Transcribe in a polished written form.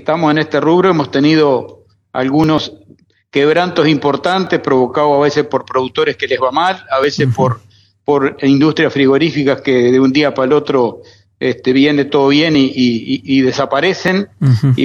estamos en este rubro hemos tenido algunos quebrantos importantes provocados a veces por productores que les va mal, a veces por industrias frigoríficas que de un día para el otro viene todo bien y desaparecen.